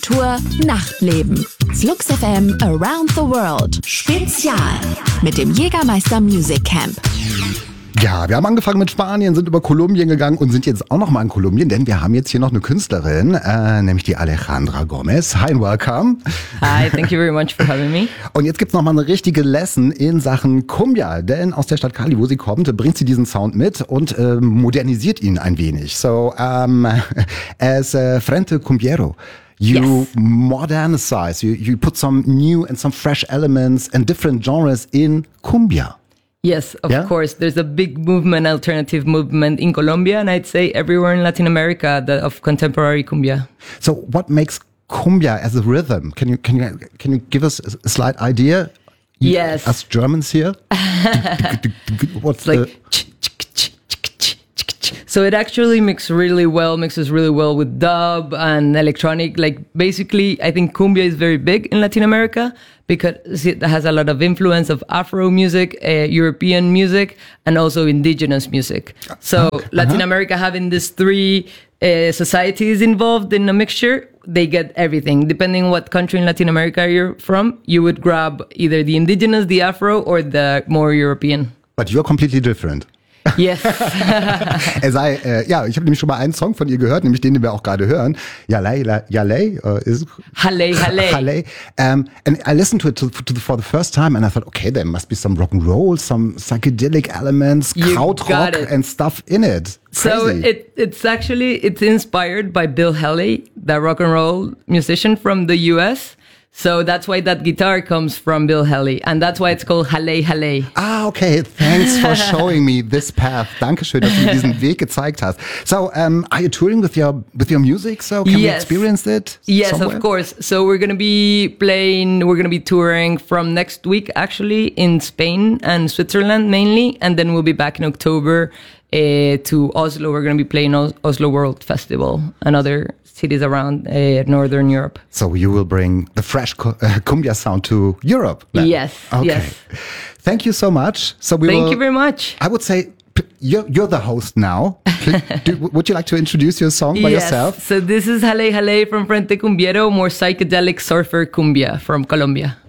Kultur Nachtleben. Flux FM Around the World. Spezial mit dem Jägermeister Music Camp. Ja, wir haben angefangen mit Spanien, sind über Kolumbien gegangen und sind jetzt auch noch mal in Kolumbien, denn wir haben jetzt hier noch eine Künstlerin, nämlich die Alejandra Gomez. Hi and welcome. Hi, thank you very much for having me. Und jetzt gibt's noch mal eine richtige Lesson in Sachen Cumbia, denn aus der Stadt Cali, wo sie kommt, bringt sie diesen Sound mit und modernisiert ihn ein wenig. So, as Frente Cumbiero, you modernize, you put some new and some fresh elements and different genres in Cumbia. Yes, of course. There's a big movement, alternative movement in Colombia, and I'd say everywhere in Latin America of contemporary cumbia. So, what makes cumbia as a rhythm? Can you give us a slight idea? Yes. Us Germans here. What's like so it actually mixes really well with dub and electronic. Like basically, I think cumbia is very big in Latin America because it has a lot of influence of Afro music, European music, and also indigenous music. So Latin America having these three societies involved in a mixture, they get everything. Depending on what country in Latin America you're from, you would grab either the indigenous, the Afro, or the more European. But you're completely different. Yes. Ich habe nämlich schon mal einen Song von ihr gehört, nämlich den wir auch gerade hören. Yalei, is Halle, Halle. Halle. And I listened to it for the first time and I thought, okay, there must be some rock and roll, some psychedelic elements, krautrock and stuff in it. Crazy. So it's inspired by Bill Haley, the rock and roll musician from the US. So that's why that guitar comes from Bill Haley. And that's why it's called Halle Halle. Ah, okay. Thanks for showing me this path. Dankeschön, dass du mir diesen Weg gezeigt hast. So, are you touring with your music? So can we experience it? Yes, somewhere? Of course. So we're going to be touring from next week, actually, in Spain and Switzerland mainly. And then we'll be back in October to Oslo. We're going to be playing Oslo World Festival and other cities around Northern Europe. So you will bring the fresh cumbia sound to Europe then? Yes, okay. Yes. Thank you so much. So Thank you very much. I would say you're the host now. Would you like to introduce your song by yourself? So this is Halle Halle from Frente Cumbiero, more psychedelic surfer cumbia from Colombia.